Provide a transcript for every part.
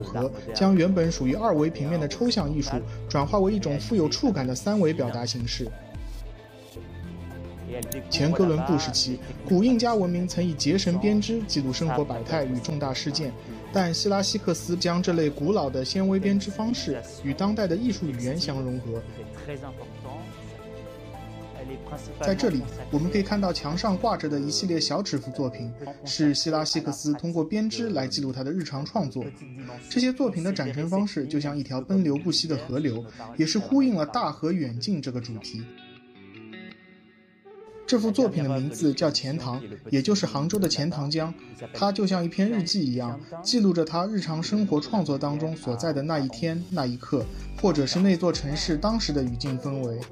和将原本属于2维平面的抽象艺术转化为一种富有触感的3维表达形式。前哥伦布时期，古印加文明曾以结绳编织记录生活百态与重大事件，但希拉希克斯将这类古老的纤维编织方式与当代的艺术语言相融合。在这里，我们可以看到墙上挂着的一系列小尺幅作品，是希拉希克斯通过编织来记录他的日常创作。这些作品的展陈方式就像一条奔流不息的河流，也是呼应了大河远近这个主题。这幅作品的名字叫钱塘，也就是杭州的钱塘江。它就像一篇日记一样，记录着他日常生活创作当中所在的那一天、那一刻，或者是那座城市当时的语境氛围。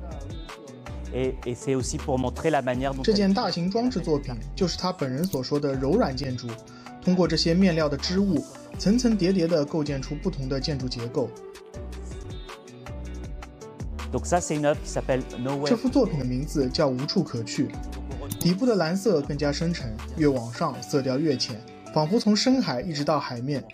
这件大型装置作品就是他本人所说的柔软建筑，通过这些面料的织物，层层叠叠地构建出不同的建筑结构。这幅作品的名字叫无处可去，底部的蓝色更加深沉，越往上色调越浅，仿佛从深海一直到海面。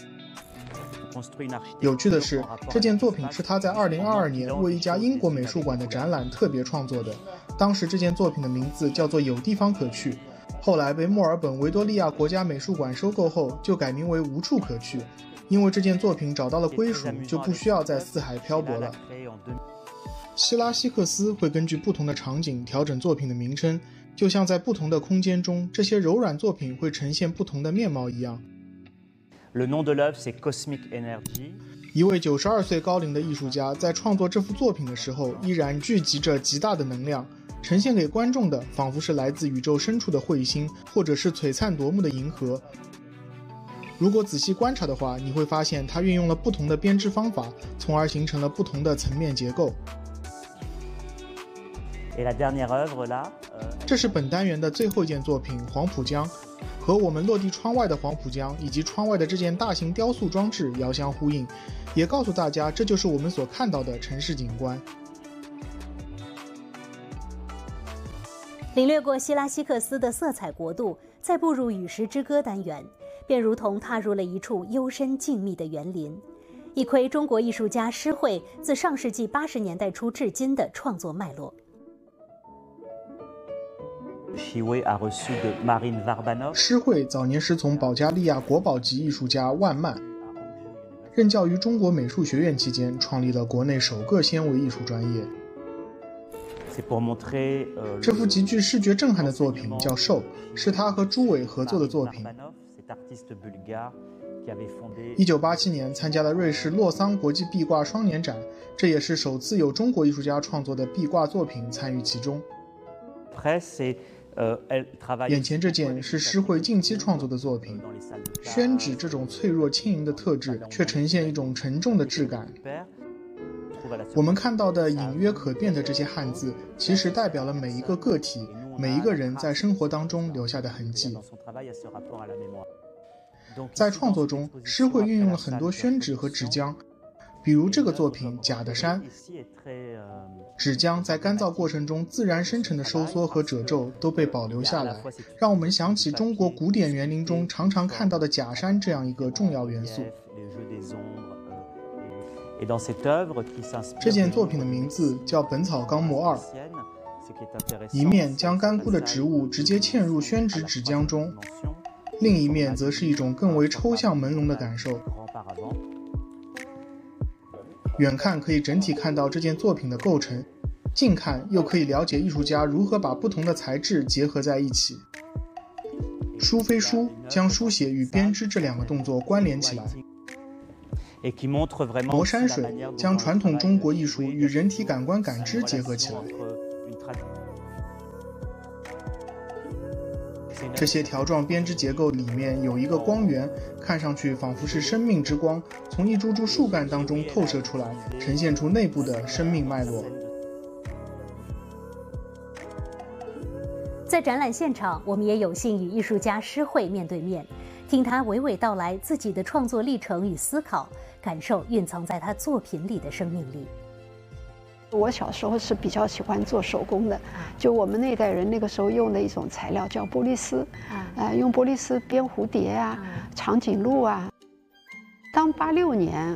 有趣的是，这件作品是他在2022年为一家英国美术馆的展览特别创作的。当时这件作品的名字叫做有地方可去，后来被墨尔本维多利亚国家美术馆收购后就改名为无处可去，因为这件作品找到了归属，就不需要在四海漂泊了。希拉希克斯会根据不同的场景调整作品的名称，就像在不同的空间中，这些柔软作品会呈现不同的面貌一样。一位92岁高龄的艺术家在创作这幅作品的时候，依然聚集着极大的能量，呈现给观众的仿佛是来自宇宙深处的彗星，或者是璀璨夺目的银河。如果仔细观察的话，你会发现他运用了不同的编织方法，从而形成了不同的层面结构。这是本单元的最后一件作品《黄浦江》，和我们落地窗外的黄浦江以及窗外的这件大型雕塑装置遥相呼应，也告诉大家这就是我们所看到的城市景观。 领略过希拉希克斯的色彩国度，再步入与时之歌单元，便如同踏入了一处幽深静谧的园林，一窥中国艺术家施惠自上世纪80年代初至今的创作脉络。 施惠早年师从保加利亚国宝级艺术家万曼，任教于中国美术学院期间，创立了国内首个纤维艺术专业。这幅极具视觉震撼的作品叫《兽》，是他和朱伟合作的作品。1987年参加了瑞士洛桑国际壁挂双年展，这也是首次有中国艺术家创作的壁挂作品参与其中。眼前这件是施惠近期创作的作品，宣纸这种脆弱轻盈的特质却呈现一种沉重的质感。我们看到的隐约可辨的这些汉字，其实代表了每一个个体，每一个人在生活当中留下的痕迹。在创作中，施惠运用了很多宣纸和纸浆，比如这个作品《假的山》，纸浆在干燥过程中自然生成的收缩和褶皱都被保留下来，让我们想起中国古典园林中常常看到的假山这样一个重要元素。这件作品的名字叫《本草纲目2》，一面将干枯的植物直接嵌入宣纸纸浆中，另一面则是一种更为抽象朦胧的感受。远看可以整体看到这件作品的构成，近看又可以了解艺术家如何把不同的材质结合在一起。书非书，将书写与编织这两个动作关联起来。磨山水，将传统中国艺术与人体感官感知结合起来。这些条状编织结构里面有一个光源，看上去仿佛是生命之光，从一株株树干当中透射出来，呈现出内部的生命脉络。 在展览现场，我们也有幸与艺术家施惠面对面，听他娓娓道来自己的创作历程与思考，感受蕴藏在他作品里的生命力。 我小时候是比较喜欢做手工的，就我们那代人那个时候用的一种材料叫玻璃丝，用玻璃丝编蝴蝶啊、长颈鹿啊。 当86年